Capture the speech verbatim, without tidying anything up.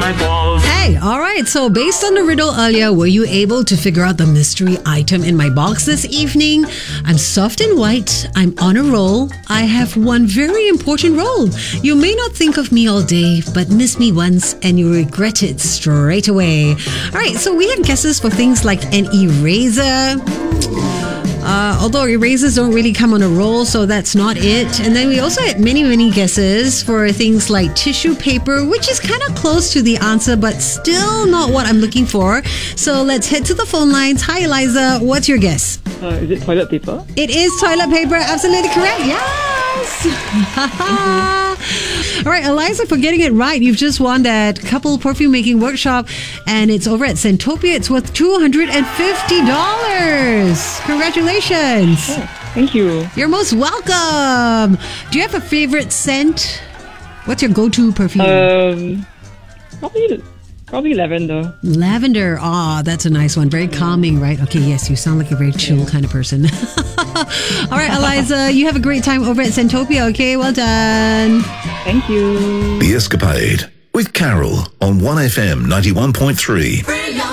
my balls. Hey, all right. So based on the riddle earlier, were you able to figure out the mystery item in my box this evening? I'm soft and white. I'm on a roll. I have one very important role. You may not think of me all day, but miss me once and you regret it straight away. All right. So we have guesses for things like an eraser. Uh, although erasers don't really come on a roll, so that's not it. And then we also had many, many guesses for things like tissue paper, which is kind of close to the answer, but still not what I'm looking for. So let's head to the phone lines. Hi, Eliza. What's your guess? Uh, is it toilet paper? It is toilet paper. Absolutely correct. Yes. All right, Eliza, for getting it right, you've just won that couple perfume making workshop, and it's over at Sentopia. It's worth two hundred fifty dollars. Congratulations. Oh, thank you. You're most welcome. Do you have a favorite scent? What's your go-to perfume? Um, probably, probably lavender. Lavender. Ah, that's a nice one. Very calming, right? Okay, yes, you sound like a very chill yeah. kind of person. All right, Eliza, you have a great time over at Sentopia, okay? Well done. Thank you. The Escapade with Carol on one F M ninety-one point three.